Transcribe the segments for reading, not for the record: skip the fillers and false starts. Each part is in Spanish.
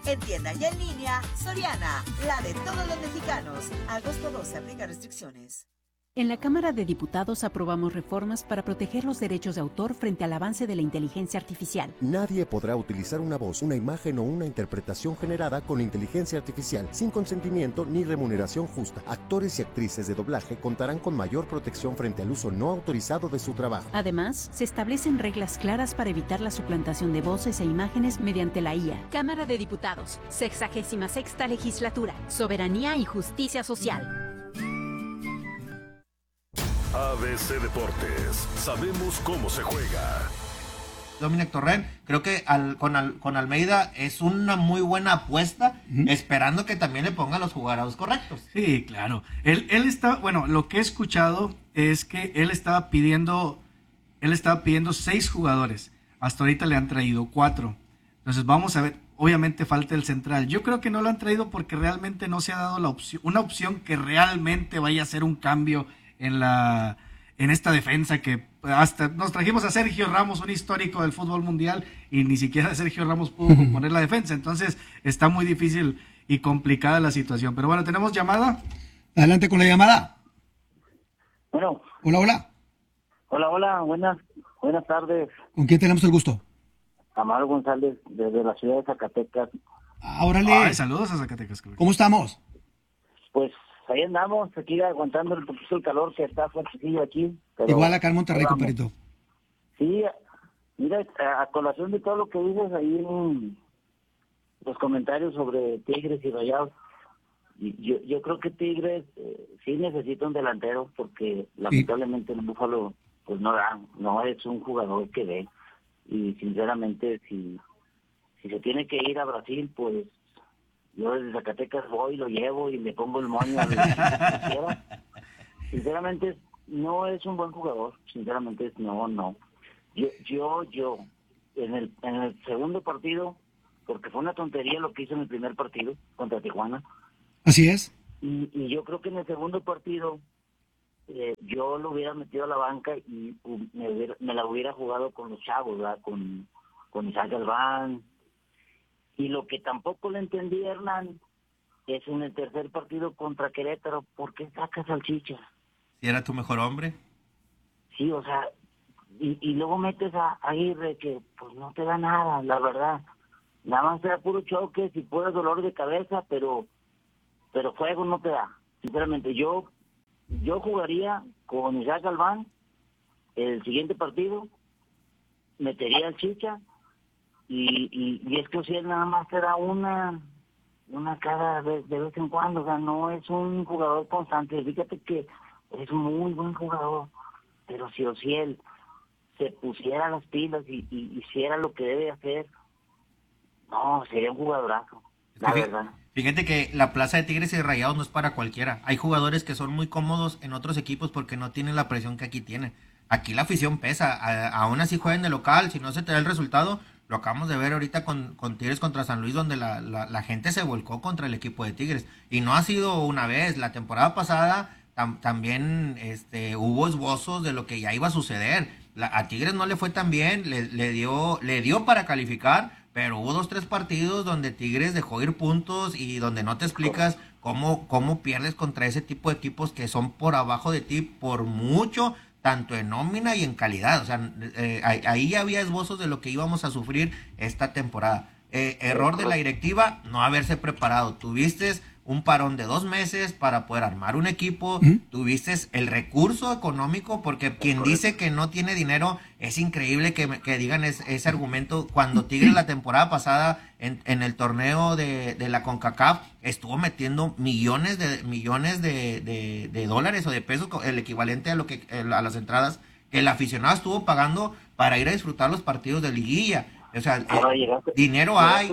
En tienda y en línea, Soriana, la de todos los mexicanos. Agosto 12, aplica restricciones. En la Cámara de Diputados aprobamos reformas para proteger los derechos de autor frente al avance de la inteligencia artificial. Nadie podrá utilizar una voz, una imagen o una interpretación generada con inteligencia artificial sin consentimiento ni remuneración justa. Actores y actrices de doblaje contarán con mayor protección frente al uso no autorizado de su trabajo. Además, se establecen reglas claras para evitar la suplantación de voces e imágenes mediante la IA. Cámara de Diputados, 66ª Legislatura, Soberanía y Justicia Social. ABC Deportes, sabemos cómo se juega. Dominic Torrent, creo que con Almeida es una muy buena apuesta, esperando que también le pongan los jugadores correctos. Sí, claro. Él está, bueno, lo que he escuchado es que él estaba pidiendo 6 jugadores. Hasta ahorita le han traído 4. Entonces vamos a ver, obviamente falta el central. Yo creo que no lo han traído porque realmente no se ha dado una opción que realmente vaya a hacer un cambio en esta defensa, que hasta nos trajimos a Sergio Ramos, un histórico del fútbol mundial, y ni siquiera Sergio Ramos pudo componer la defensa. Entonces está muy difícil y complicada la situación. Pero bueno, ¿tenemos llamada? Adelante con la llamada. Bueno. Hola. Buenas tardes. ¿Con quién tenemos el gusto? Amaro González, desde la ciudad de Zacatecas. Órale. Saludos a Zacatecas. ¿Cómo estamos? Pues ahí andamos, aquí aguantando un poquito el calor que está fuertecillo aquí. Pero igual acá en Monterrey, compadrito. Sí, mira, a colación de todo lo que dices ahí en los comentarios sobre Tigres y Rayados, yo creo que Tigres sí necesita un delantero, porque lamentablemente el Búfalo pues no es un jugador que dé, y sinceramente si se tiene que ir a Brasil, pues yo desde Zacatecas voy, lo llevo y le pongo el moño a lo Sinceramente no es un buen jugador, sinceramente no. Yo en el segundo partido, porque fue una tontería lo que hizo en el primer partido contra Tijuana. Así es. Y yo creo que en el segundo partido yo lo hubiera metido a la banca y me la hubiera jugado con los chavos, ¿verdad? Con Isaac Galván. Y lo que tampoco le entendí, Hernán, es en el tercer partido contra Querétaro, ¿por qué sacas al Chicha? ¿Si era tu mejor hombre? Sí, o sea, y luego metes a Aguirre, que pues no te da nada, la verdad. Nada más te da puro choque, si puedes dolor de cabeza, pero fuego no te da. Sinceramente, yo jugaría con Isaac Galván el siguiente partido, metería al Chicha, y es que si él nada más te da una cada vez, de vez en cuando, o sea, no es un jugador constante. Fíjate que es muy buen jugador, pero si Ociel se pusiera las pilas y hiciera lo que debe hacer, no, sería un jugadorazo, la verdad. Fíjate que la plaza de Tigres y de Rayados no es para cualquiera. Hay jugadores que son muy cómodos en otros equipos porque no tienen la presión que aquí tienen. Aquí la afición pesa, aún así juegan de local, si no se te da el resultado. Lo acabamos de ver ahorita con Tigres contra San Luis, donde la gente se volcó contra el equipo de Tigres. Y no ha sido una vez. La temporada pasada también hubo esbozos de lo que ya iba a suceder. A Tigres no le fue tan bien, le dio para calificar, pero hubo 2-3 partidos donde Tigres dejó ir puntos y donde no te explicas cómo pierdes contra ese tipo de equipos que son por abajo de ti por mucho, tanto en nómina y en calidad. O sea, ahí ya había esbozos de lo que íbamos a sufrir esta temporada. Error de la directiva, no haberse preparado. Tuviste un parón de 2 meses para poder armar un equipo, tuviste el recurso económico, porque quien dice que no tiene dinero, es increíble que digan ese argumento, cuando Tigres la temporada pasada en el torneo de la CONCACAF estuvo metiendo millones de dólares o de pesos, el equivalente a las entradas que el aficionado estuvo pagando para ir a disfrutar los partidos de liguilla. O sea, dinero hay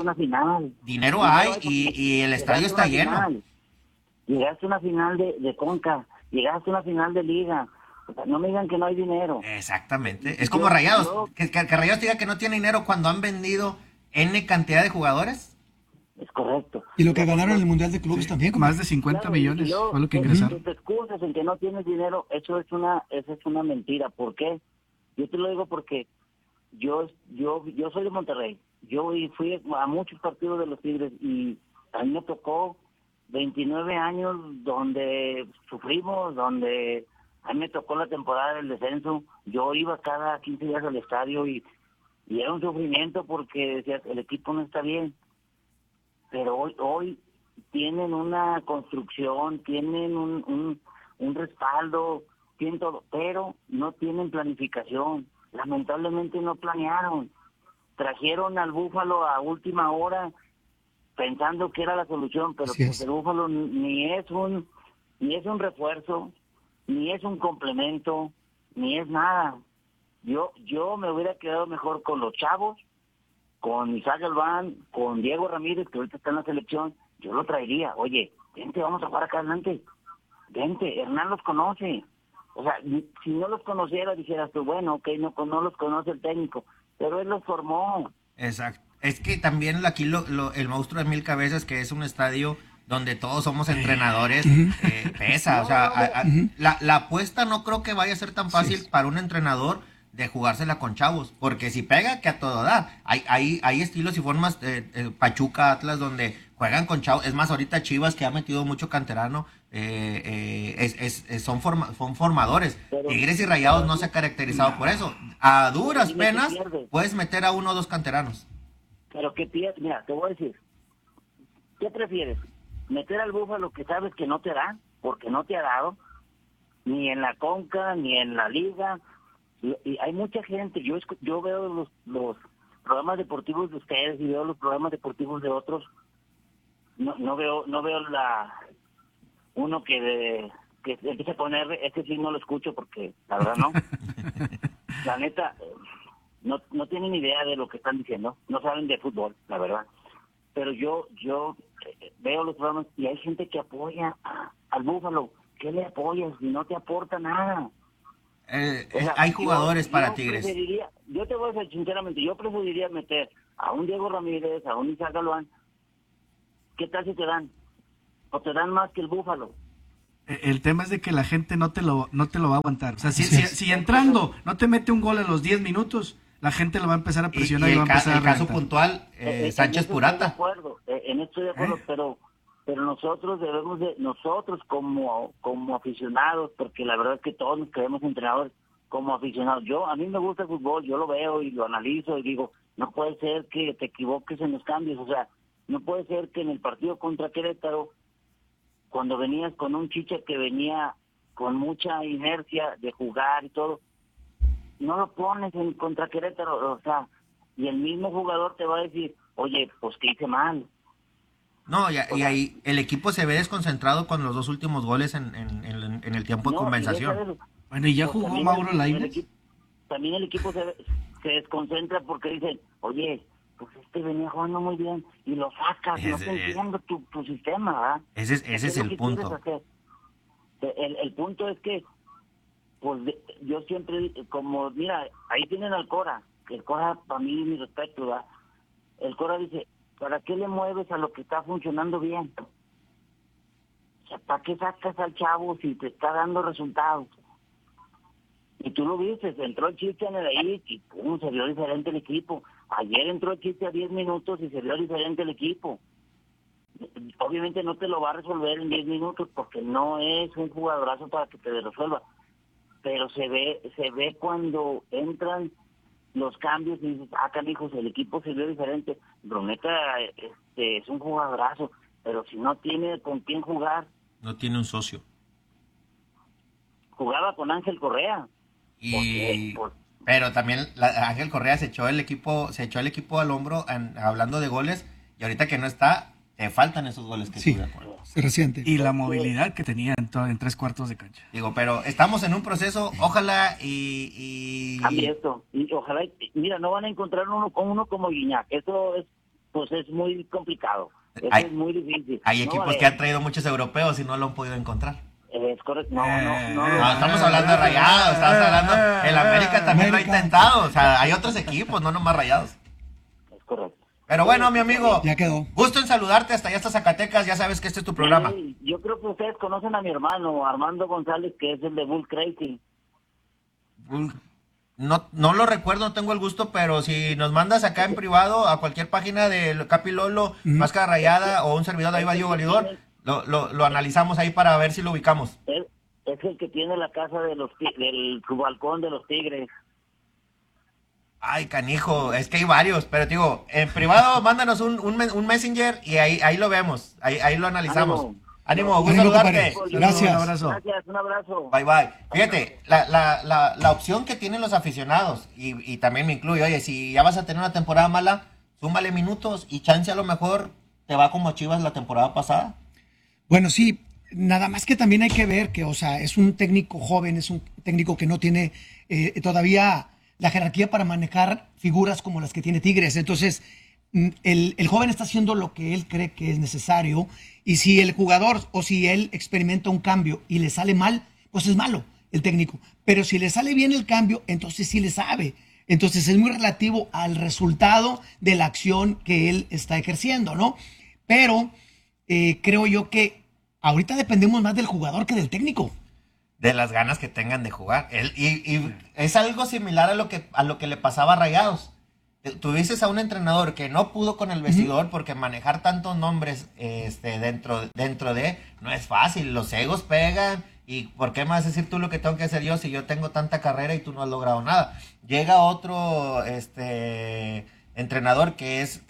y el estadio está lleno. Llegaste a una final de Conca, llegaste a una final de Liga. O sea, no me digan que no hay dinero. Exactamente. Es como Rayados. Que Rayados diga que no tiene dinero cuando han vendido N cantidad de jugadores. Es correcto. Y lo que ganaron en el Mundial de Clubes también. Más de 50 millones fue lo que ingresaron. Si te excusas en que no tienes dinero, eso es una mentira. ¿Por qué? Yo te lo digo porque yo soy de Monterrey, yo fui a muchos partidos de los Tigres y a mí me tocó 29 años donde sufrimos, donde a mí me tocó la temporada del descenso. Yo iba cada 15 días al estadio y era un sufrimiento porque decía, el equipo no está bien. Pero hoy tienen una construcción, tienen un respaldo, tienen todo, pero no tienen planificación. Lamentablemente no planearon. Trajeron al Búfalo a última hora pensando que era la solución, pero pues el Búfalo ni es un refuerzo, ni es un complemento, ni es nada. Yo me hubiera quedado mejor con los chavos, con Isaac Galván, con Diego Ramírez, que ahorita está en la selección. Yo lo traería. Oye, vente, vamos a jugar acá adelante. Vente, Hernán los conoce. O sea, si no los conociera, dijeras tú, bueno, ok, no los conoce el técnico, pero él los formó. Exacto. Es que también aquí el monstruo de 1000 cabezas, que es un estadio donde todos somos entrenadores, pesa. O sea, la apuesta no creo que vaya a ser tan fácil para un entrenador de jugársela con chavos, porque si pega, que a todo dar. Hay estilos y formas, Pachuca, Atlas, donde juegan con chavos. Es más, ahorita Chivas, que ha metido mucho canterano, son formadores. Pero, Tigres y Rayados no se ha caracterizado por eso. A duras penas puedes meter a 1 o 2 canteranos. Pero que pierdes, mira, te voy a decir, ¿qué prefieres? ¿Meter al Búfalo que sabes que no te da, porque no te ha dado, ni en la Conca, ni en la Liga? Y hay mucha gente, yo veo los programas deportivos de ustedes y veo los programas deportivos de otros. No veo uno que empiece a poner, este sí no lo escucho porque la verdad no. La neta, no tienen idea de lo que están diciendo, no saben de fútbol, la verdad. Pero yo veo los programas y hay gente que apoya al Búfalo. ¿Qué le apoyas si no te aporta nada? O sea, hay jugadores para Tigres. Yo te voy a decir sinceramente, yo preferiría meter a un Diego Ramírez, a un Isaac Galván. ¿Qué tal si te dan? ¿O te dan más que el Búfalo? El tema es de que la gente no te lo va a aguantar. O sea, si entrando no te mete un gol a los 10 minutos, la gente lo va a empezar a presionar y va a empezar a el caso puntual, Sánchez Purata. En esto estoy de acuerdo, pero nosotros como aficionados, porque la verdad es que todos nos creemos entrenadores, como aficionados. A mí me gusta el fútbol, yo lo veo y lo analizo y digo, no puede ser que te equivoques en los cambios. O sea, no puede ser que en el partido contra Querétaro, cuando venías con un Chicha que venía con mucha inercia de jugar y todo, no lo pones en contra Querétaro, o sea, y el mismo jugador te va a decir, oye, pues que hice mal. No, y ahí el equipo se ve desconcentrado con los 2 últimos goles en el tiempo de compensación. Bueno, ¿y ya jugó Mauro Lainez? También el equipo se desconcentra porque dicen, oye, pues venía jugando muy bien y lo sacas, no te entiendo tu sistema, ¿verdad? Ese es el punto. El punto es que, pues yo siempre, como, mira, ahí tienen al Cora, que el Cora, para mí, mi respeto, ¿verdad? El Cora dice, ¿para qué le mueves a lo que está funcionando bien? O sea, ¿para qué sacas al chavo si te está dando resultados? Y tú lo viste, entró el Chiste en el ahí y pum, se vio diferente el equipo. Ayer entró el Chiste a 10 minutos y se vio diferente el equipo. Obviamente no te lo va a resolver en 10 minutos porque no es un jugadorazo para que te resuelva. Pero se ve cuando entran los cambios y dices, canijos, el equipo se vio diferente. Bruneta es un jugadorazo, pero si no tiene con quién jugar. No tiene un socio. Jugaba con Ángel Correa. Pero también Ángel Correa se echó el equipo al hombro hablando de goles, y ahorita que no está, te faltan esos goles que sí, se resiente. Y la movilidad que tenía en 3/4 de cancha. Digo, pero estamos en un proceso, ojalá y esto, y ojalá, mira, no van a encontrar uno como Guiñac, eso es muy complicado, es muy difícil. Hay equipos que han traído muchos europeos y no lo han podido encontrar. Es correcto, no, estamos hablando de Rayados, estamos hablando, el América también lo ha intentado, o sea, hay otros equipos, no nomás Rayados. Es correcto. Pero bueno, mi amigo, ya quedó. Gusto en saludarte hasta allá, hasta Zacatecas, ya sabes que este es tu programa. Sí, yo creo que ustedes conocen a mi hermano, Armando González, que es el de Bull Crazy. no lo recuerdo, no tengo el gusto, pero si nos mandas acá en privado a cualquier página de Capi Lolo, Máscara Rayada o un servidor de ahí, Diego Validor, lo analizamos ahí para ver si lo ubicamos. Es el que tiene la casa de su balcón de los Tigres. Ay, canijo, es que hay varios, pero te digo, en privado mándanos un messenger y ahí lo vemos, ahí lo analizamos. Ánimo, gusto saludarte. Gracias. Un abrazo. Gracias, un abrazo. Bye, bye. Fíjate, la opción que tienen los aficionados, y también me incluye, oye, si ya vas a tener una temporada mala, súmale minutos y chance a lo mejor te va como Chivas la temporada pasada. Bueno, sí, nada más que también hay que ver que, o sea, es un técnico joven, es un técnico que no tiene todavía la jerarquía para manejar figuras como las que tiene Tigres. Entonces, el joven está haciendo lo que él cree que es necesario, y si el jugador o si él experimenta un cambio y le sale mal, pues es malo el técnico. Pero si le sale bien el cambio, entonces sí le sabe. Entonces es muy relativo al resultado de la acción que él está ejerciendo, ¿no? Pero creo yo que ahorita dependemos más del jugador que del técnico. De las ganas que tengan de jugar. Y es algo similar a lo que le pasaba a Rayados. Tuviste a un entrenador que no pudo con el vestidor porque manejar tantos nombres dentro de no es fácil, los egos pegan. ¿Y por qué me vas a decir tú lo que tengo que hacer yo si yo tengo tanta carrera y tú no has logrado nada? Llega otro entrenador que es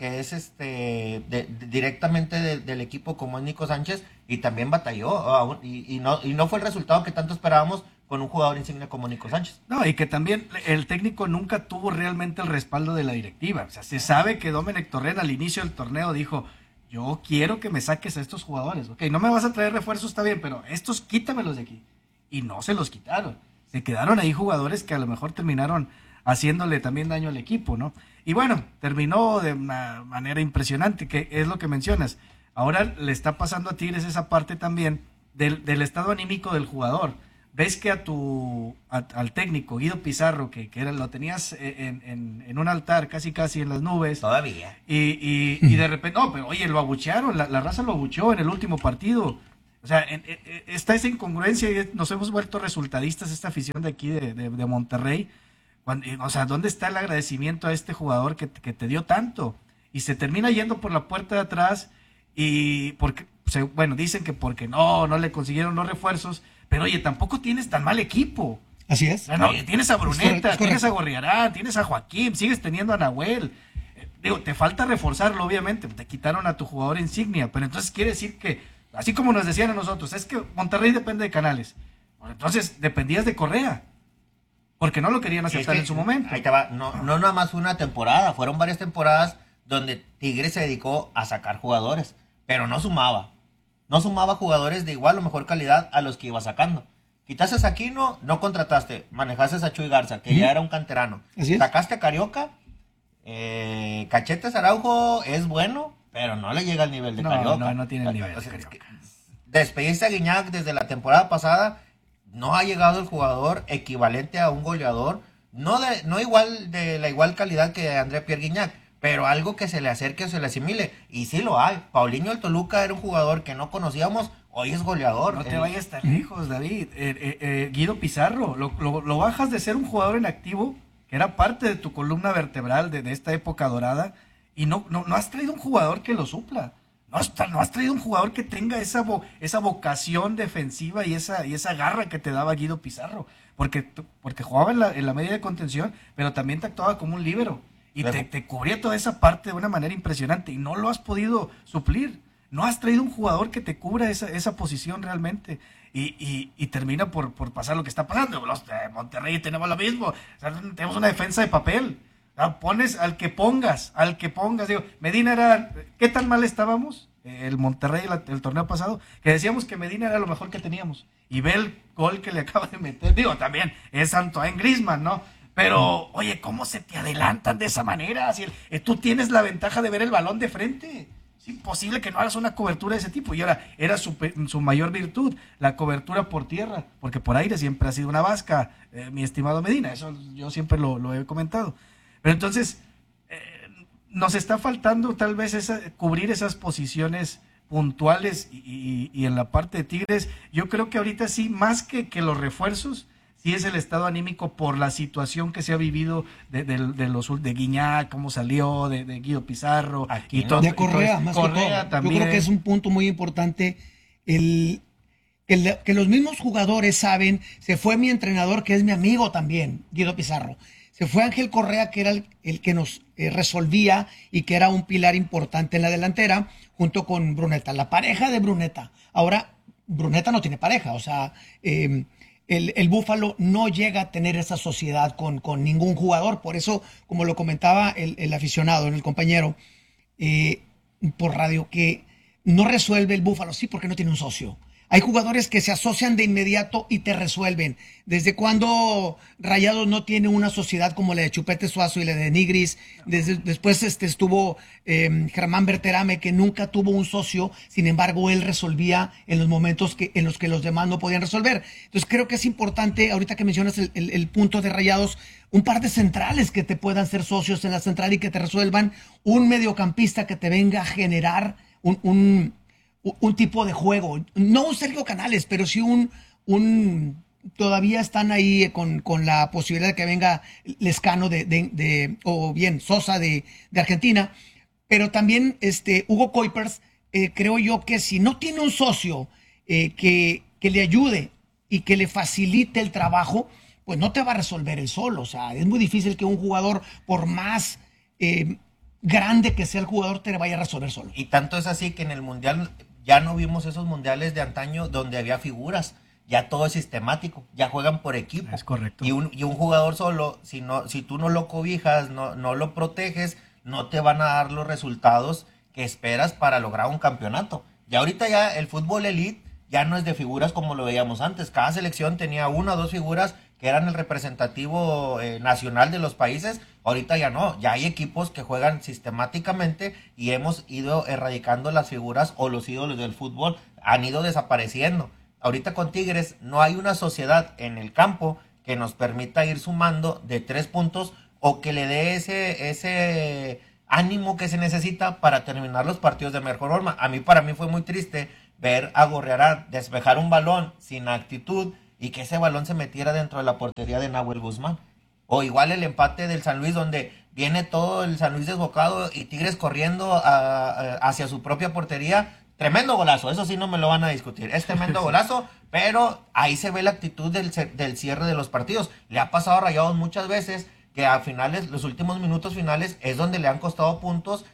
directamente del equipo, como es Nico Sánchez, y también batalló y no fue el resultado que tanto esperábamos con un jugador insignia como Nico Sánchez. No, y que también el técnico nunca tuvo realmente el respaldo de la directiva. O sea, se sabe que Domenech Torrent al inicio del torneo dijo: yo quiero que me saques a estos jugadores. Ok, no me vas a traer refuerzos, está bien, pero estos quítamelos de aquí. Y no se los quitaron. Se quedaron ahí jugadores que a lo mejor terminaron haciéndole también daño al equipo, ¿no? Y bueno, terminó de una manera impresionante, que es lo que mencionas. Ahora le está pasando a Tigres esa parte también del estado anímico del jugador. Ves que al técnico Guido Pizarro, que lo tenías en un altar casi en las nubes. Todavía. Y de repente, no, pero oye, lo abuchearon, la raza lo abucheó en el último partido. O sea, está esa incongruencia y nos hemos vuelto resultadistas, esta afición de aquí de Monterrey. O sea, ¿dónde está el agradecimiento a este jugador que te dio tanto? Y se termina yendo por la puerta de atrás y porque, bueno, dicen que porque no le consiguieron los refuerzos. Pero oye, tampoco tienes tan mal equipo. Así es. No, tienes a Bruneta, tienes a Gorriarán, tienes a Joaquín, sigues teniendo a Nahuel. Te falta reforzarlo, obviamente. Te quitaron a tu jugador insignia. Pero entonces quiere decir que, así como nos decían a nosotros, es que Monterrey depende de Canales. Bueno, entonces dependías de Correa. Porque no lo querían aceptar en su momento. Ahí te va. No nada más una temporada. Fueron varias temporadas donde Tigres se dedicó a sacar jugadores. Pero no sumaba. No sumaba jugadores de igual o mejor calidad a los que iba sacando. Quitaste a Aquino, no contrataste. Manejaste a Chuy Garza, que ya era un canterano. Sacaste a Carioca. Cachetes Araujo es bueno, pero no le llega al nivel de Carioca. No tiene el nivel de Carioca. Despediste a Guiñac desde la temporada pasada. No ha llegado el jugador equivalente a un goleador. No igual de la igual calidad que André Pierre Guiñac, pero algo que se le acerque o se le asimile. Y sí lo hay. Paulinho del Toluca era un jugador que no conocíamos, hoy es goleador. No te vayas tan lejos, David. Guido Pizarro, lo bajas de ser un jugador en activo, que era parte de tu columna vertebral de esta época dorada, y no has traído un jugador que lo supla. No has traído un jugador que tenga esa vocación defensiva y esa garra que te daba Guido Pizarro. Porque jugaba en la media de contención, pero también te actuaba como un líbero. Y te cubría toda esa parte de una manera impresionante y no lo has podido suplir. No has traído un jugador que te cubra esa posición realmente. Y termina por pasar lo que está pasando. Los de Monterrey tenemos lo mismo. O sea, tenemos una defensa de papel. Pones al que pongas. Digo, Medina era... ¿Qué tan mal estábamos? El Monterrey el torneo pasado. Que decíamos que Medina era lo mejor que teníamos. Y ve el gol que le acaba de meter. Digo, también es Antoine Griezmann, ¿no? Pero, oye, ¿cómo se te adelantan de esa manera? Si tú tienes la ventaja de ver el balón de frente. Es imposible que no hagas una cobertura de ese tipo. Y ahora era su mayor virtud, la cobertura por tierra. Porque por aire siempre ha sido una vasca, mi estimado Medina. Eso yo siempre lo he comentado. Pero entonces, nos está faltando tal vez cubrir esas posiciones puntuales y en la parte de Tigres. Yo creo que ahorita sí, más que los refuerzos, sí es el estado anímico por la situación que se ha vivido de Guiñac, cómo salió, de Guido Pizarro. Aquí, y ¿no? todo, De Correa, más que Correa todo. también. Yo creo que es un punto muy importante que los mismos jugadores saben. Se fue mi entrenador, que es mi amigo también, Guido Pizarro. Se fue Ángel Correa, que era el que nos resolvía y que era un pilar importante en la delantera, junto con Bruneta, la pareja de Bruneta. Ahora, Bruneta no tiene pareja, o sea, el Búfalo no llega a tener esa sociedad con ningún jugador. Por eso, como lo comentaba el aficionado, el compañero, por radio, que no resuelve el Búfalo, sí, porque no tiene un socio. Hay jugadores que se asocian de inmediato y te resuelven. ¿Desde cuando Rayados no tiene una sociedad como la de Chupete Suazo y la de Nigris? Después estuvo Germán Berterame, que nunca tuvo un socio, sin embargo él resolvía en los momentos en los que los demás no podían resolver. Entonces creo que es importante, ahorita que mencionas el punto de Rayados, un par de centrales que te puedan ser socios en la central y que te resuelvan, un mediocampista que te venga a generar un tipo de juego, no un Sergio Canales, pero sí todavía están ahí con la posibilidad de que venga Lescano o bien Sosa de Argentina, pero también Hugo Kuipers, creo yo que si no tiene un socio que le ayude y que le facilite el trabajo, pues no te va a resolver él solo. O sea, es muy difícil que un jugador, por más grande que sea el jugador, te le vaya a resolver solo. Y tanto es así que en el Mundial ya no vimos esos mundiales de antaño donde había figuras. Ya todo es sistemático, ya juegan por equipo. Es correcto. Y un jugador solo, si tú no lo cobijas, no lo proteges, no te van a dar los resultados que esperas para lograr un campeonato. Y ahorita ya el fútbol elite ya no es de figuras como lo veíamos antes. Cada selección tenía 1 o 2 figuras que eran el representativo nacional de los países. Ahorita ya no, ya hay equipos que juegan sistemáticamente y hemos ido erradicando las figuras o los ídolos del fútbol, han ido desapareciendo. Ahorita con Tigres no hay una sociedad en el campo que nos permita ir sumando de 3 puntos o que le dé ese ánimo que se necesita para terminar los partidos de mejor forma. Para mí fue muy triste ver a Gorriarán despejar un balón sin actitud y que ese balón se metiera dentro de la portería de Nahuel Guzmán. O igual el empate del San Luis, donde viene todo el San Luis desbocado y Tigres corriendo hacia su propia portería. Tremendo golazo, eso sí no me lo van a discutir. Es tremendo golazo, pero ahí se ve la actitud del cierre de los partidos. Le ha pasado a Rayados muchas veces que a finales, los últimos minutos finales, es donde le han costado puntos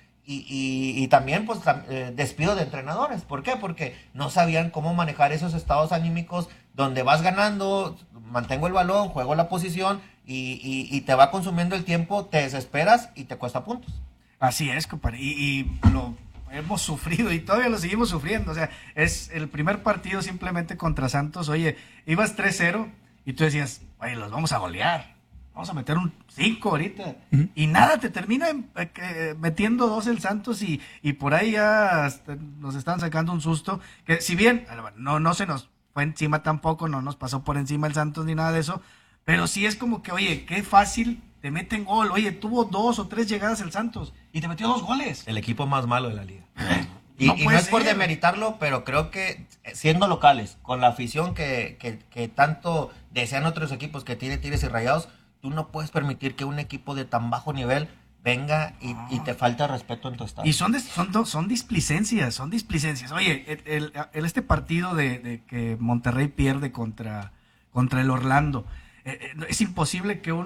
y también pues despido de entrenadores. ¿Por qué? Porque no sabían cómo manejar esos estados anímicos donde vas ganando, mantengo el balón, juego la posición y te va consumiendo el tiempo, te desesperas y te cuesta puntos. Así es, compadre, y lo hemos sufrido y todavía lo seguimos sufriendo. O sea, es el primer partido simplemente contra Santos. Oye, ibas 3-0 y tú decías, oye, los vamos a golear, vamos a meter un 5 ahorita. Y nada, te termina metiendo 2 el Santos y por ahí ya nos están sacando un susto. Que si bien no se nos fue encima tampoco, no nos pasó por encima el Santos ni nada de eso, pero sí es como que, oye, qué fácil te meten gol. Oye, tuvo 2 o 3 llegadas el Santos y te metió 2 goles. El equipo más malo de la liga. Y no es por demeritarlo, pero creo que siendo locales, con la afición que tanto desean otros equipos que tiene Tigres y Rayados, tú no puedes permitir que un equipo de tan bajo nivel venga y te falta respeto en tu estadio. Y son displicencias. Oye, este partido de que Monterrey pierde contra el Orlando, es imposible que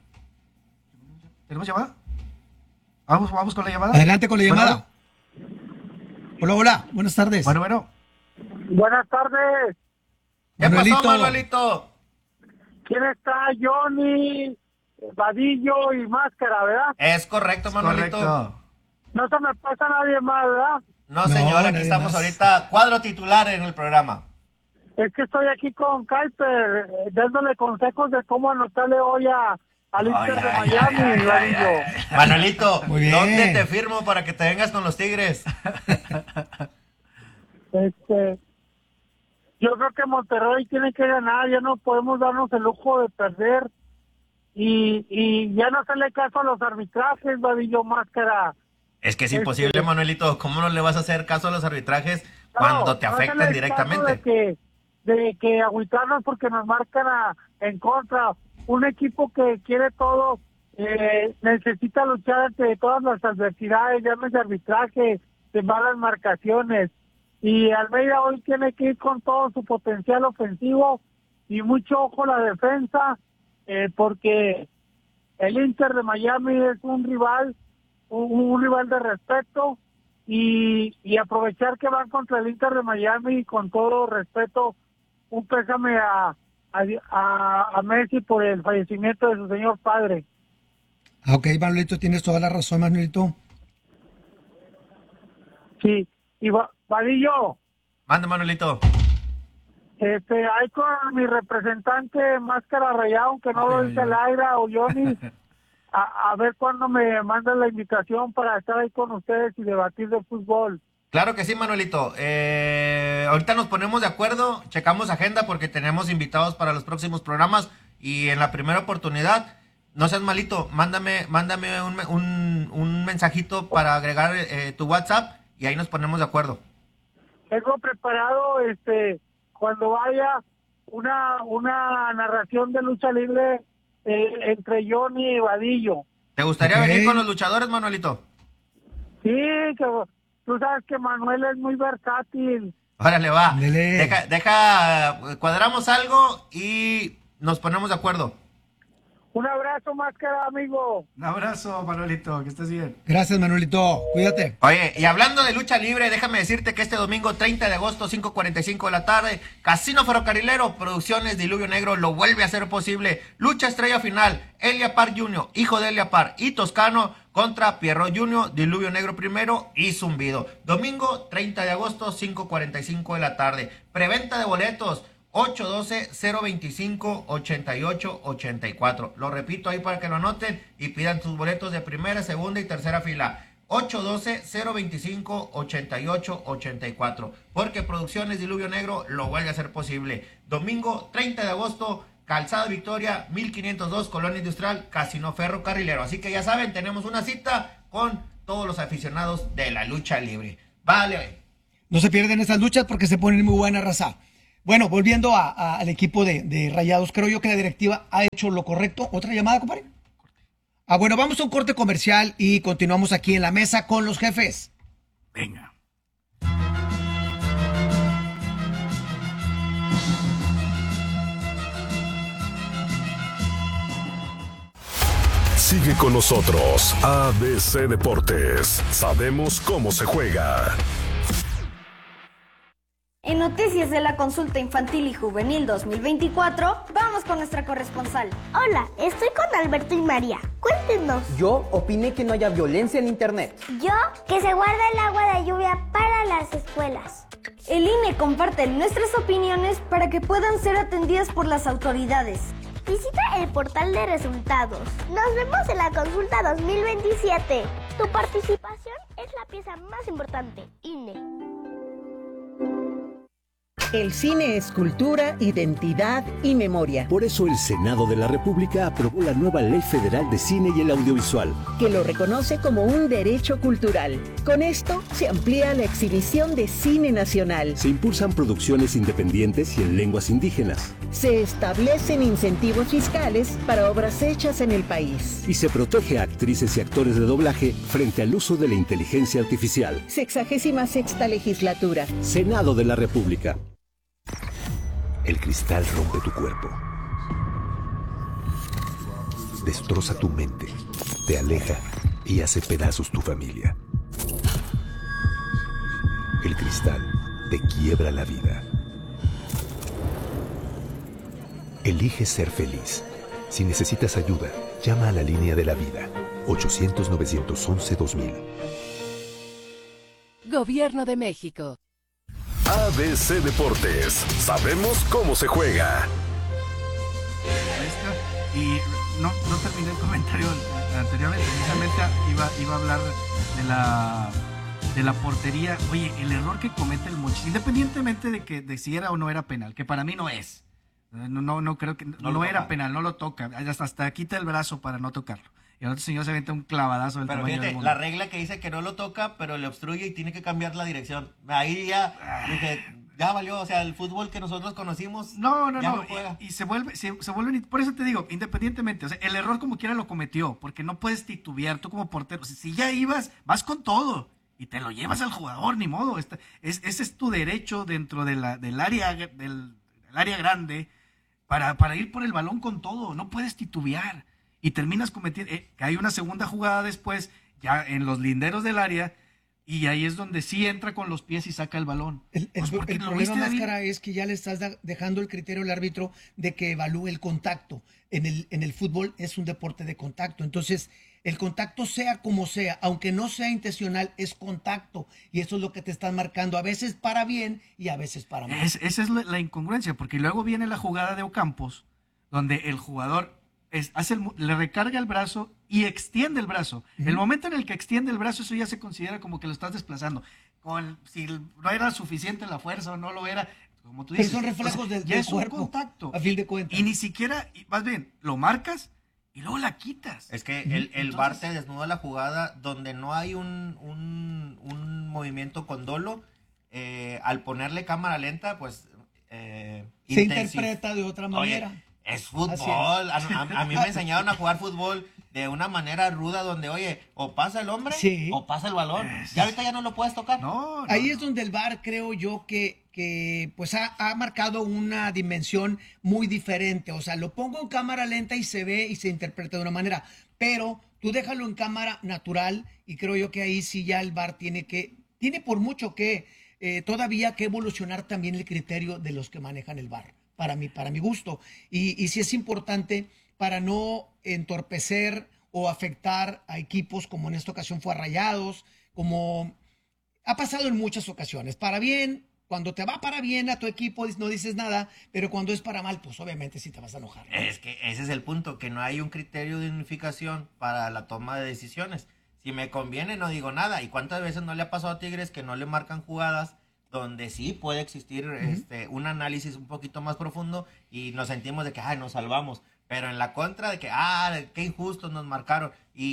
¿Tenemos llamada? Vamos con la llamada. Adelante con la llamada. Hola, buenas tardes. Bueno. Buenas tardes. ¿Qué pasó, Manuelito? ¿Quién está? Johnny, Vadillo y Máscara, ¿verdad? Es correcto, Manuelito. Correcto. No se me pasa nadie más, ¿verdad? No, señor, aquí estamos ahorita, cuadro titular en el programa. Es que estoy aquí con Kaiper, dándole consejos de cómo anotarle hoy al Inter de Miami, Vadillo. Manuelito, muy bien. ¿Dónde te firmo para que te vengas con los Tigres? Yo creo que Monterrey tiene que ganar, ya no podemos darnos el lujo de perder y ya no hacerle caso a los arbitrajes, Vadillo, Máscara. Es que es imposible, Manuelito. ¿Cómo no le vas a hacer caso a los arbitrajes cuando te afectan directamente? De que agüitarnos porque nos marcan en contra. Un equipo que quiere todo, necesita luchar ante todas las adversidades, llámese arbitraje, de malas marcaciones. Y Almeida hoy tiene que ir con todo su potencial ofensivo y mucho ojo la defensa, porque el Inter de Miami es un rival de respeto, y aprovechar que van contra el Inter de Miami, con todo respeto, un pésame a Messi por el fallecimiento de su señor padre. Ok, Manuelito, tienes toda la razón, Manuelito. Sí, y Vadillo. Mande, Manuelito. Hay con mi representante Máscara Rayada, aunque no lo dice Laira o Johnny, a ver cuándo me mandan la invitación para estar ahí con ustedes y debatir de fútbol. Claro que sí, Manuelito. Ahorita nos ponemos de acuerdo, checamos agenda porque tenemos invitados para los próximos programas, y en la primera oportunidad, no seas malito, mándame un mensajito para agregar tu WhatsApp y ahí nos ponemos de acuerdo. Tengo preparado, cuando vaya una narración de lucha libre entre Johnny y Vadillo. ¿Te gustaría venir con los luchadores, Manuelito? Sí, que tú sabes que Manuel es muy versátil. Órale, va. Deja, cuadramos algo y nos ponemos de acuerdo. Un abrazo, Máscara, amigo. Un abrazo, Manuelito, que estés bien. Gracias, Manuelito, cuídate. Oye, y hablando de lucha libre, déjame decirte que este domingo 30 de agosto, 5:45 de la tarde, Casino Ferrocarrilero, Producciones Diluvio Negro lo vuelve a hacer posible. Lucha estrella final, Elia Parr Jr., hijo de Elia Parr y Toscano, contra Pierrot Jr., Diluvio Negro primero y Zumbido. Domingo 30 de agosto, 5:45 de la tarde. Preventa de boletos, 812-025-8884. Lo repito ahí para que lo anoten y pidan sus boletos de primera, segunda y tercera fila. 812-025-8884. Porque Producciones Diluvio Negro lo vuelve a hacer posible. Domingo 30 de agosto, Calzada Victoria, 1502, Colonia Industrial, Casino Ferrocarrilero. Así que ya saben, tenemos una cita con todos los aficionados de la lucha libre. Vale. No se pierden estas luchas porque se ponen muy buena, raza. Bueno, volviendo al equipo de Rayados, creo yo que la directiva ha hecho lo correcto. ¿Otra llamada, compadre? Bueno, vamos a un corte comercial y continuamos aquí en la mesa con los jefes. Venga. Sigue con nosotros, ABC Deportes. Sabemos cómo se juega. En noticias de la consulta infantil y juvenil 2024, vamos con nuestra corresponsal. Hola, estoy con Alberto y María. Cuéntenos. Yo opiné que no haya violencia en internet. Yo, que se guarda el agua de lluvia para las escuelas. El INE comparte nuestras opiniones para que puedan ser atendidas por las autoridades. Visita el portal de resultados. Nos vemos en la consulta 2027. Tu participación es la pieza más importante. INE. El cine es cultura, identidad y memoria. Por eso el Senado de la República aprobó la nueva Ley Federal de Cine y el Audiovisual, que lo reconoce como un derecho cultural. Con esto se amplía la exhibición de cine nacional. Se impulsan producciones independientes y en lenguas indígenas. Se establecen incentivos fiscales para obras hechas en el país. Y se protege a actrices y actores de doblaje frente al uso de la inteligencia artificial. 66ª legislatura. Senado de la República. El cristal rompe tu cuerpo. Destroza tu mente. Te aleja y hace pedazos tu familia. El cristal te quiebra la vida. Elige ser feliz. Si necesitas ayuda, llama a la línea de la vida. 800-911-2000. Gobierno de México. ABC Deportes. Sabemos cómo se juega. Y no terminé el comentario anteriormente. Precisamente iba a hablar de la portería. Oye, el error que comete el Monchis, independientemente de si era o no era penal, que para mí no es. No creo que no era penal, no lo toca. Hasta quita el brazo para no tocarlo. Y el otro señor se avienta un clavadazo del pero tamaño fíjate, del mundo. la regla que dice que no lo toca, pero le obstruye y tiene que cambiar la dirección. Ahí ya dije, ya valió, o sea, el fútbol que nosotros conocimos. No. Juega. Y se vuelven, por eso te digo, independientemente, o sea, el error como quiera lo cometió, porque no puedes titubear tú como portero. O sea, si ya ibas, vas con todo y te lo llevas al jugador, ni modo. Ese es tu derecho dentro del área grande para ir por el balón con todo. No puedes titubear y terminas cometiendo. Que hay una segunda jugada después, ya en los linderos del área. Y ahí es donde sí entra con los pies y saca el balón. El problema, Máscara, es que ya le estás dejando el criterio al árbitro de que evalúe el contacto. En el fútbol es un deporte de contacto. Entonces, el contacto sea como sea, aunque no sea intencional, es contacto. Y eso es lo que te están marcando, a veces para bien y a veces para mal. Esa es la incongruencia, porque luego viene la jugada de Ocampos, donde el jugador le recarga el brazo y extiende el brazo. El momento en el que extiende el brazo, eso ya se considera como que lo estás desplazando. Si no era suficiente la fuerza o no lo era, como tú dices. Pero son reflejos del es cuerpo, un contacto. a fin de cuentas. Y ni siquiera, más bien, lo marcas y luego la quitas. Es que el VAR te desnuda la jugada donde no hay un movimiento con dolo. Al ponerle cámara lenta, pues se interpreta de otra manera. Oye, es fútbol. A mí me enseñaron a jugar fútbol de una manera ruda donde, oye, o pasa el hombre o pasa el balón. Ya ahorita ya no lo puedes tocar. Ahí es donde el VAR, creo yo, que pues ha marcado una dimensión muy diferente. O sea, lo pongo en cámara lenta y se ve y se interpreta de una manera. Pero tú déjalo en cámara natural y creo yo que ahí sí ya el VAR tiene por mucho que todavía que evolucionar también el criterio de los que manejan el VAR. Para mi gusto. Y sí es importante para no entorpecer o afectar a equipos como en esta ocasión fue a Rayados, como ha pasado en muchas ocasiones. Para bien, cuando te va para bien a tu equipo no dices nada, pero cuando es para mal, pues obviamente sí te vas a enojar, ¿no? Es que ese es el punto, que no hay un criterio de unificación para la toma de decisiones. Si me conviene, no digo nada. ¿Y cuántas veces no le ha pasado a Tigres que no le marcan jugadas donde sí puede existir un análisis un poquito más profundo y nos sentimos de que nos salvamos, pero en la contra de que qué injustos nos marcaron,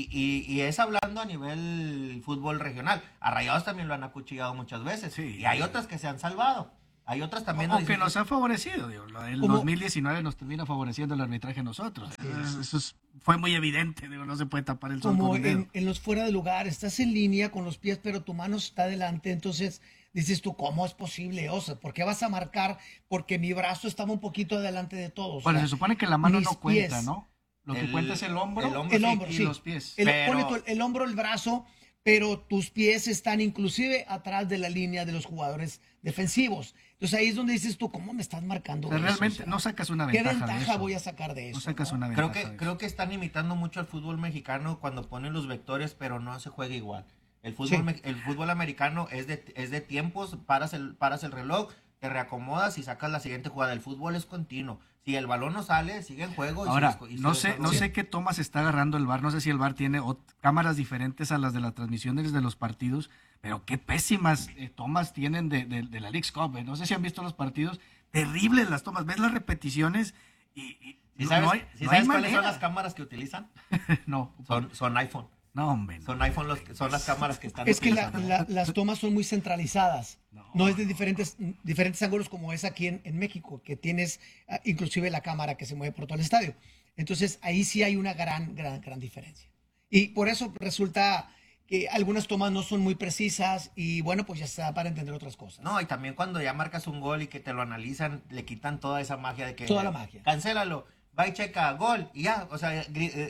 y es hablando a nivel fútbol regional? A Rayados también lo han acuchillado muchas veces, y hay otras que se han salvado, hay otras también que nos ha favorecido, el 2019 nos termina favoreciendo el arbitraje a nosotros. Eso fue muy evidente, no se puede tapar el sol como con un dedo. En los fuera de lugar, estás en línea con los pies, pero tu mano está adelante, entonces dices tú, ¿cómo es posible? O sea, ¿por qué vas a marcar? Porque mi brazo estaba un poquito adelante de todos. Bueno, se supone que la mano no cuenta, ¿no? Lo que cuenta es el hombro y los pies. Pone el hombro, el brazo, pero tus pies están inclusive atrás de la línea de los jugadores defensivos. Entonces ahí es donde dices tú, ¿cómo me estás marcando? Pero realmente no sacas una ventaja. ¿Qué ventaja voy a sacar de eso? No sacas una ventaja. Creo que están imitando mucho al fútbol mexicano cuando ponen los vectores, pero no se juega igual. El fútbol americano es de tiempos, paras el reloj, te reacomodas y sacas la siguiente jugada. El fútbol es continuo. Si el balón no sale, sigue en juego. Ahora, no sé qué tomas está agarrando el VAR. No sé si el VAR tiene cámaras diferentes a las de las transmisiones de los partidos, pero qué pésimas tomas tienen de la Leagues Cup. No sé si han visto los partidos. Terribles las tomas. ¿Ves las repeticiones? ¿Y sabes cuáles son las cámaras que utilizan? No. Son iPhone. No, hombre. Son iPhone, son las cámaras que están. Es que las tomas son muy centralizadas. No es de diferentes ángulos como es aquí en México, que tienes inclusive la cámara que se mueve por todo el estadio. Entonces ahí sí hay una gran diferencia. Y por eso resulta que algunas tomas no son muy precisas y bueno, pues ya está para entender otras cosas. No, y también cuando ya marcas un gol y que te lo analizan, le quitan toda esa magia de que... Toda la magia. Cancélalo. Va y checa, gol, y ya, o sea,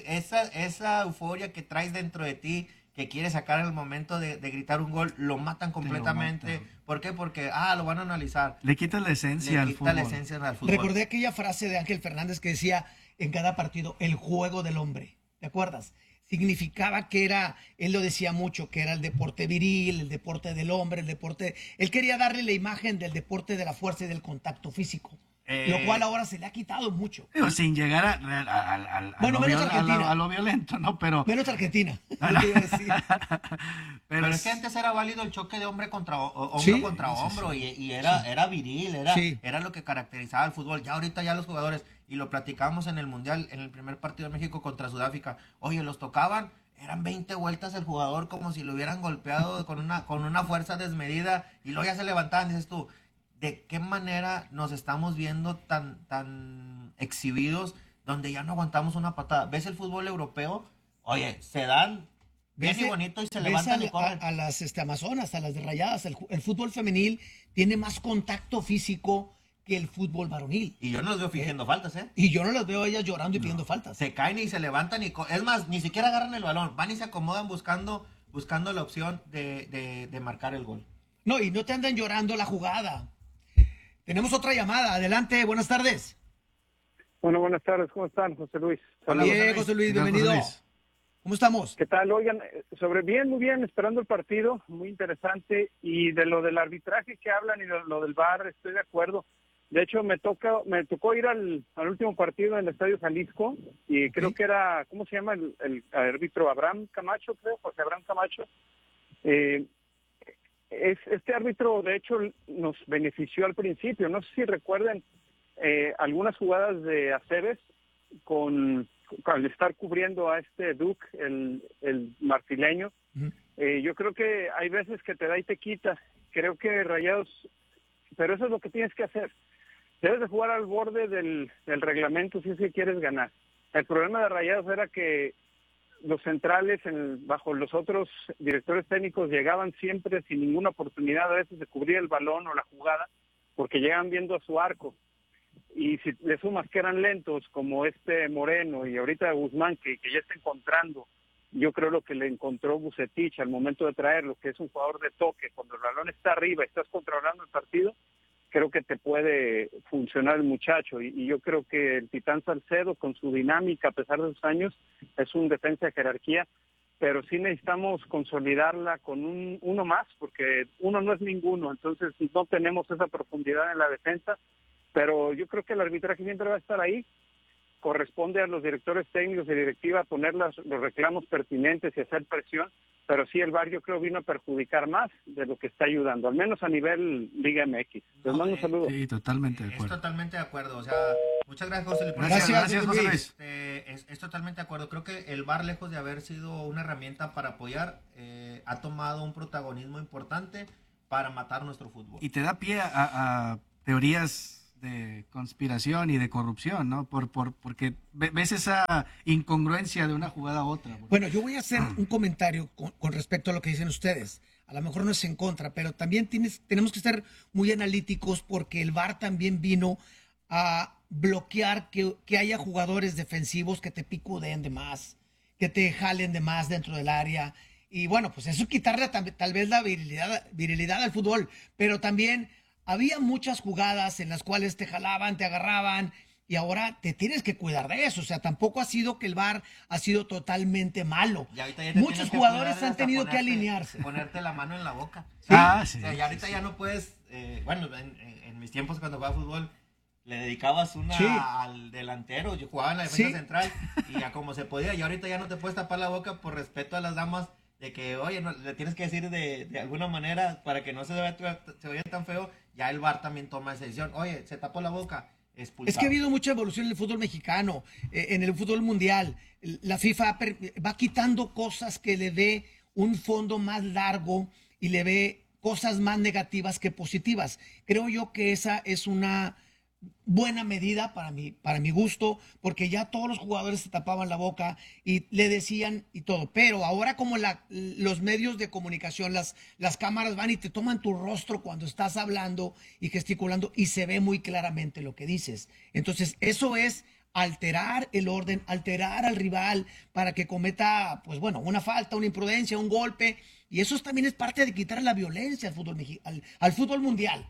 esa euforia que traes dentro de ti, que quieres sacar en el momento de gritar un gol, lo matan completamente. ¿Por qué? Porque, lo van a analizar. Le quita la esencia al fútbol. Recordé aquella frase de Ángel Fernández que decía en cada partido, el juego del hombre, ¿te acuerdas? Significaba que él lo decía mucho, que era el deporte viril, el deporte del hombre, él quería darle la imagen del deporte de la fuerza y del contacto físico. Lo cual ahora se le ha quitado mucho. Pero sin llegar a lo violento, ¿no? Menos Argentina. Pero es que antes era válido el choque de hombre contra hombro, y era viril, era lo que caracterizaba el fútbol. Ya ahorita ya los jugadores, y lo platicamos en el Mundial, en el primer partido de México contra Sudáfrica, oye, los tocaban, eran 20 vueltas el jugador como si lo hubieran golpeado con una fuerza desmedida, y luego ya se levantaban, dices tú, de qué manera nos estamos viendo tan exhibidos, donde ya no aguantamos una patada. ¿Ves el fútbol europeo? Oye, se dan bien y bonito y se levantan y corren. A las Amazonas, a las de Rayadas, el fútbol femenil tiene más contacto físico que el fútbol varonil. Y yo no los veo fingiendo faltas, ¿eh? Y yo no las veo a ellas llorando y pidiendo faltas. Se caen y se levantan y... Es más, ni siquiera agarran el balón. Van y se acomodan buscando la opción de marcar el gol. No, y no te andan llorando la jugada. Tenemos otra llamada. Adelante, buenas tardes. Bueno, buenas tardes. ¿Cómo están, José Luis? Hola, bien, José Luis, bienvenido. José Luis. ¿Cómo estamos? ¿Qué tal? Oigan, bien, muy bien, esperando el partido, muy interesante. Y de lo del arbitraje que hablan y de lo del VAR, estoy de acuerdo. De hecho, me tocó ir al último partido en el Estadio Jalisco y creo que era, ¿cómo se llama? El árbitro Abraham Camacho, creo, José Abraham Camacho. Este árbitro, de hecho, nos benefició al principio. No sé si recuerden algunas jugadas de Aceves al estar cubriendo a este Duke, el marfileño. Yo creo que hay veces que te da y te quita. Creo que Rayados, pero eso es lo que tienes que hacer. Debes de jugar al borde del reglamento si es que quieres ganar. El problema de Rayados era que los centrales, bajo los otros directores técnicos, llegaban siempre sin ninguna oportunidad a veces de cubrir el balón o la jugada, porque llegaban viendo a su arco. Y si le sumas que eran lentos, como Moreno y ahorita Guzmán, que ya está encontrando, yo creo lo que le encontró Vucetich al momento de traerlo, que es un jugador de toque, cuando el balón está arriba y estás controlando el partido, creo que te puede funcionar el muchacho. Y yo creo que el Titán Salcedo, con su dinámica, a pesar de sus años, es un defensa de jerarquía, pero sí necesitamos consolidarla con uno más, porque uno no es ninguno, entonces no tenemos esa profundidad en la defensa, pero yo creo que el arbitraje siempre va a estar ahí. Corresponde a los directores técnicos y directiva poner los reclamos pertinentes y hacer presión, pero sí el VAR yo creo vino a perjudicar más de lo que está ayudando, al menos a nivel Liga MX. Les mando un saludo. Sí, totalmente de acuerdo. Es totalmente de acuerdo, o sea, muchas gracias, José Luis. Gracias, José Luis. Es totalmente de acuerdo. Creo que el VAR, lejos de haber sido una herramienta para apoyar, ha tomado un protagonismo importante para matar nuestro fútbol. Y te da pie a teorías de conspiración y de corrupción, ¿no? Porque ves esa incongruencia de una jugada a otra. Bueno, yo voy a hacer un comentario con respecto a lo que dicen ustedes. A lo mejor no es en contra, pero también tenemos que ser muy analíticos, porque el VAR también vino a bloquear que haya jugadores defensivos que te picudeen de más, que te jalen de más dentro del área. Y bueno, pues eso es quitarle tal vez la virilidad al fútbol, pero también había muchas jugadas en las cuales te jalaban, te agarraban, y ahora te tienes que cuidar de eso. O sea, tampoco ha sido que el VAR ha sido totalmente malo. Muchos jugadores han tenido que alinearse. Ponerte la mano en la boca. Sí. Sí. O sea, y ahorita ya no puedes... bueno, en mis tiempos cuando jugaba fútbol, le dedicabas una al delantero. Yo jugaba en la defensa central y ya como se podía. Y ahorita ya no te puedes tapar la boca por respeto a las damas, de que, oye, no, le tienes que decir de alguna manera para que no se vea tan feo. Ya el VAR también toma esa decisión. Oye, se tapó la boca, expulsado. Es que ha habido mucha evolución en el fútbol mexicano, en el fútbol mundial. La FIFA va quitando cosas que le dé un fondo más largo y le ve cosas más negativas que positivas. Creo yo que esa es una buena medida para mi gusto, porque ya todos los jugadores se tapaban la boca y le decían y todo, pero ahora como los medios de comunicación, las cámaras van y te toman tu rostro cuando estás hablando y gesticulando y se ve muy claramente lo que dices. Entonces eso es alterar el orden, alterar al rival para que cometa, pues bueno, una falta, una imprudencia, un golpe, y eso también es parte de quitar la violencia al fútbol mundial.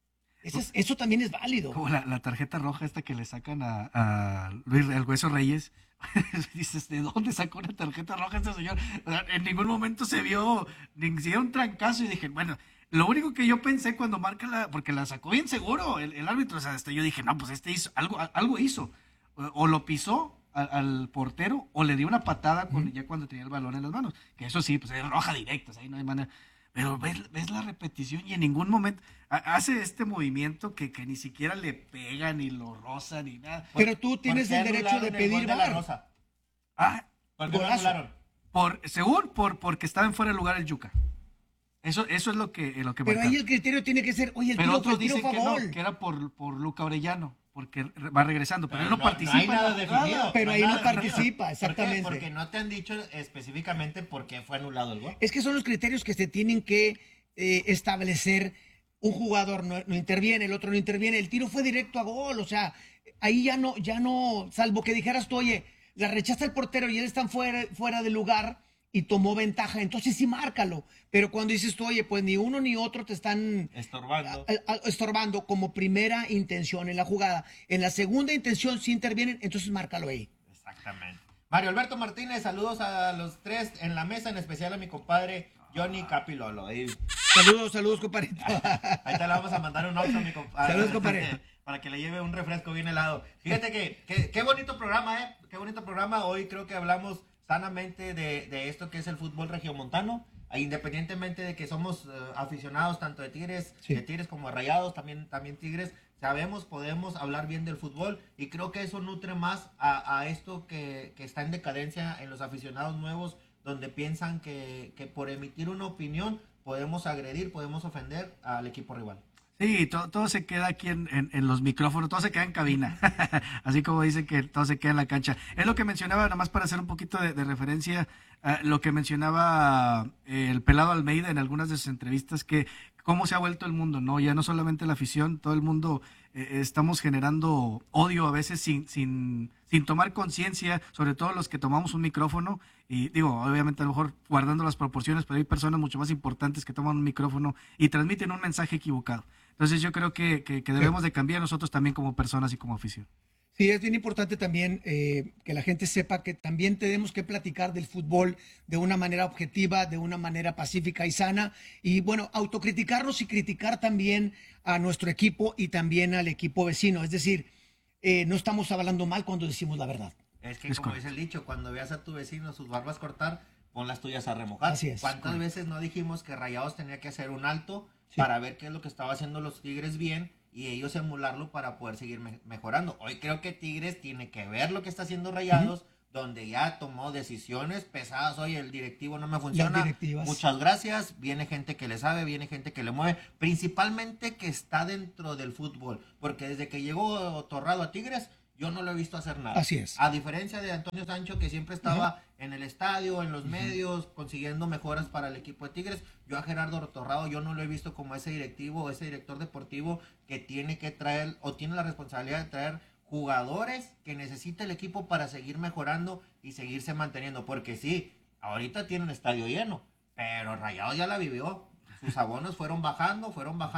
Eso también es válido. Como la tarjeta roja esta que le sacan a Luis, el Hueso Reyes. Dices, ¿de dónde sacó una tarjeta roja este señor? O sea, en ningún momento se vio ni siquiera un trancazo, y dije, bueno, lo único que yo pensé cuando marca porque la sacó bien seguro el árbitro, o sea, yo dije, no, pues hizo algo hizo. O lo pisó al portero o le dio una patada ya cuando tenía el balón en las manos. Que eso sí, pues es roja directa, ahí no hay manera. Pero ves la repetición y en ningún momento hace este movimiento que ni siquiera le pegan ni lo rozan ni nada. Pero tú tienes el derecho de pedir VAR. ¿Por qué lo anularon? Porque estaba en fuera de lugar el Yuca. Eso es lo que Pero marca. ahí el criterio tiene que ser, oye, el Pero tiro otros fue tiro dicen que favor. no, que era por Luca Orellano, porque va regresando, pero él no No participa. hay nada en la definido. jugada. Pero ahí hay no nada definido. participa, exactamente. ¿Por qué? Porque no te han dicho específicamente por qué fue anulado el gol. Es que son los criterios que se tienen que establecer. Un jugador no interviene, el otro no interviene, el tiro fue directo a gol, o sea, ahí ya no, salvo que dijeras tú, oye, la rechaza el portero y él está fuera de lugar y tomó ventaja, entonces sí márcalo, pero cuando dices tú, oye, pues ni uno ni otro te están estorbando como primera intención en la jugada, en la segunda intención sí intervienen, entonces márcalo ahí. Exactamente. Mario Alberto Martínez, saludos a los tres en la mesa, en especial a mi compadre Johnny Capilolo. Saludos, compadrito. Ahí te la vamos a mandar un otro a mi compadre. Saludos, compadre. Para que le lleve un refresco bien helado. Fíjate que qué bonito programa, ¿eh? Qué bonito programa. Hoy creo que hablamos sanamente de esto que es el fútbol regiomontano. Independientemente de que somos aficionados tanto de Tigres como de Rayados, también Tigres, podemos hablar bien del fútbol y creo que eso nutre más a esto que está en decadencia en los aficionados nuevos, donde piensan que por emitir una opinión podemos agredir, podemos ofender al equipo rival. Sí, todo se queda aquí en los micrófonos, todo se queda en cabina, así como dicen que todo se queda en la cancha. Es lo que mencionaba, nada más para hacer un poquito de referencia, lo que mencionaba el Pelado Almeida en algunas de sus entrevistas, que cómo se ha vuelto el mundo, ¿no? Ya no solamente la afición, todo el mundo estamos generando odio a veces sin tomar conciencia, sobre todo los que tomamos un micrófono, y digo, obviamente a lo mejor guardando las proporciones, pero hay personas mucho más importantes que toman un micrófono y transmiten un mensaje equivocado. Entonces yo creo que debemos de cambiar nosotros también como personas y como afición. Sí, es bien importante también que la gente sepa que también tenemos que platicar del fútbol de una manera objetiva, de una manera pacífica y sana. Y bueno, autocriticarnos y criticar también a nuestro equipo y también al equipo vecino. Es decir, no estamos hablando mal cuando decimos la verdad. Es que como dice el dicho, cuando veas a tu vecino sus barbas cortar, pon las tuyas a remojar. Así es. ¿Cuántas veces no dijimos que Rayados tenía que hacer un alto para ver qué es lo que estaba haciendo los Tigres bien y ellos emularlo para poder seguir mejorando? Hoy creo que Tigres tiene que ver lo que está haciendo Rayados, donde ya tomó decisiones pesadas. Oye, el directivo no me funciona, muchas gracias, viene gente que le sabe, viene gente que le mueve, principalmente que está dentro del fútbol, porque desde que llegó Torrado a Tigres, yo no lo he visto hacer nada. Así es. A diferencia de Antonio Sancho, que siempre estaba en el estadio, en los medios, consiguiendo mejoras para el equipo de Tigres, yo a Gerardo Torrado, yo no lo he visto como ese directivo, ese director deportivo que tiene que traer, o tiene la responsabilidad de traer jugadores que necesita el equipo para seguir mejorando y seguirse manteniendo. Porque sí, ahorita tiene un estadio lleno, pero Rayados ya la vivió. Sus abonos fueron bajando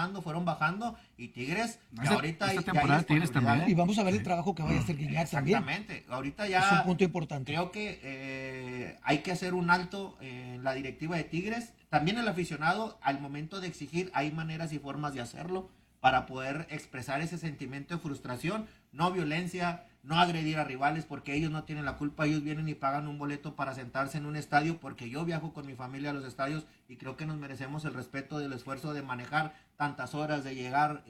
y Tigres ahorita esta temporada Tigres también. Y vamos a ver el trabajo que vaya a hacer Guiñac también. Exactamente. Ahorita ya es un punto importante. Creo que hay que hacer un alto en la directiva de Tigres. También el aficionado, al momento de exigir, hay maneras y formas de hacerlo para poder expresar ese sentimiento de frustración, no violencia, no agredir a rivales, porque ellos no tienen la culpa. Ellos vienen y pagan un boleto para sentarse en un estadio, porque yo viajo con mi familia a los estadios y creo que nos merecemos el respeto del esfuerzo de manejar tantas horas, de llegar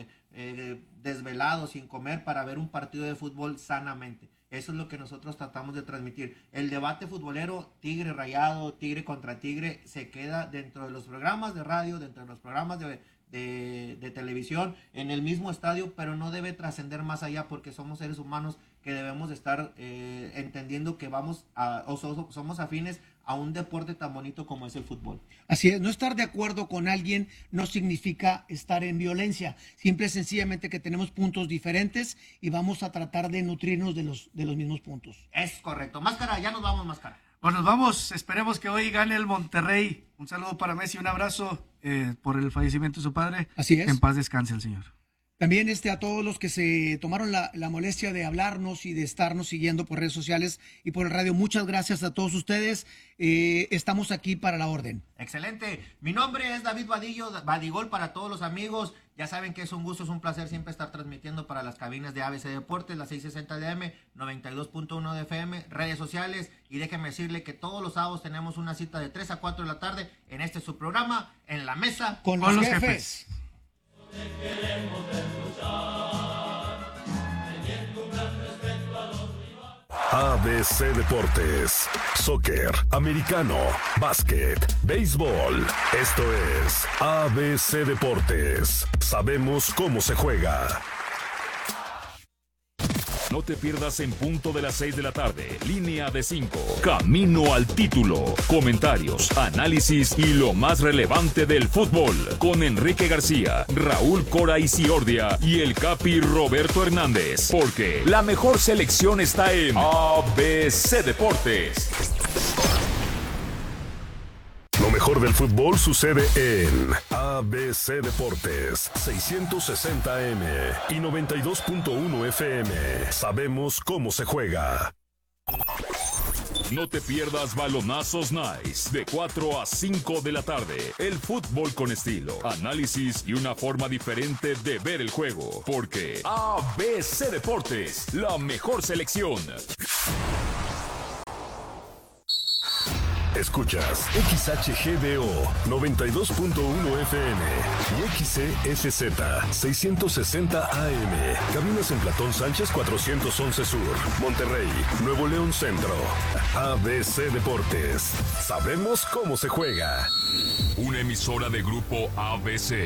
desvelados, sin comer, para ver un partido de fútbol sanamente. Eso es lo que nosotros tratamos de transmitir. El debate futbolero, Tigre Rayado, Tigre contra Tigre, se queda dentro de los programas de radio, dentro de los programas de televisión, en el mismo estadio, pero no debe trascender más allá, porque somos seres humanos que debemos de estar entendiendo que somos afines a un deporte tan bonito como es el fútbol. Así es, no estar de acuerdo con alguien no significa estar en violencia, simple y sencillamente que tenemos puntos diferentes y vamos a tratar de nutrirnos de los mismos puntos. Es correcto. Máscara, ya nos vamos, Máscara. Bueno, nos vamos, esperemos que hoy gane el Monterrey. Un saludo para Messi, un abrazo por el fallecimiento de su padre. Así es. En paz descanse el señor. También a todos los que se tomaron la molestia de hablarnos y de estarnos siguiendo por redes sociales y por el radio, muchas gracias a todos ustedes. Estamos aquí para la orden. Excelente. Mi nombre es David Badigol para todos los amigos. Ya saben que es un gusto, es un placer siempre estar transmitiendo para las cabinas de ABC Deportes, las 660 de AM, 92.1 de FM, redes sociales. Y déjenme decirle que todos los sábados tenemos una cita de 3 a 4 de la tarde en este su programa, En la Mesa con los jefes. ABC Deportes, soccer, americano, básquet, béisbol. Esto es ABC Deportes. Sabemos cómo se juega. No te pierdas En punto de las 6 de la tarde, Línea de 5, Camino al Título, comentarios, análisis y lo más relevante del fútbol, con Enrique García, Raúl Cora Isiordia y el Capi Roberto Hernández, porque la mejor selección está en ABC Deportes. Lo mejor del fútbol sucede en ABC Deportes, 660 AM y 92.1 FM. Sabemos cómo se juega. No te pierdas Balonazos Nice, de 4 a 5 de la tarde. El fútbol con estilo, análisis y una forma diferente de ver el juego. Porque ABC Deportes, la mejor selección. Escuchas XHGDO 92.1 FM y XCSZ 660 AM. Cabinas en Platón Sánchez 411 Sur, Monterrey, Nuevo León Centro. ABC Deportes. Sabemos cómo se juega. Una emisora de Grupo ABC.